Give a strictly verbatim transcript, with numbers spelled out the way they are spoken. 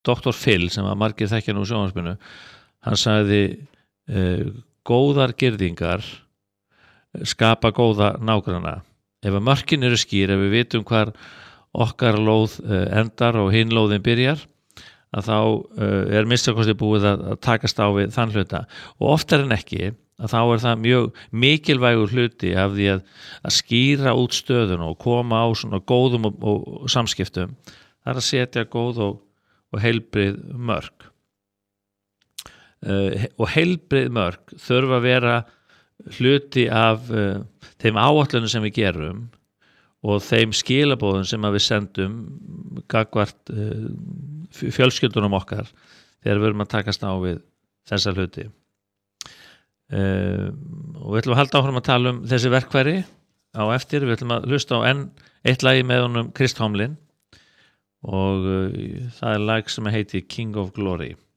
doktor Phil sem að margir þekkja nú í sjónvarpinu, hann sagði uh, góðar girðingar skapa góða nágranna. Ef að mörkin eru skýr, ef við vitum hvar okkar lóð uh, endar og hinn lóðin byrjar, að þá uh, er minnstakosti búið að, að takast á við þann hluta. Og oftar en ekki, að þá er það mjög mikilvægur hluti af því að, að skýra út stöðun og koma á svona góðum og, og samskiptum. Það er að setja góð og, og heilbrigð mörk. Uh, og heilbrigð mörk þurfa að vera hluti af uh, þeim áætlunum sem við gerum og þeim skilabóðum sem að við sendum gagnvart uh, fjölskyldunum okkar þegar við erum að takast á við þessa hluti. Uh, og við ætlum að halda áfram að tala um þessi verkfæri á eftir. Við ætlum að hlusta á enn eitt lagi með honum Krist Tomlin og uh, það er lag sem heitir King of Glory.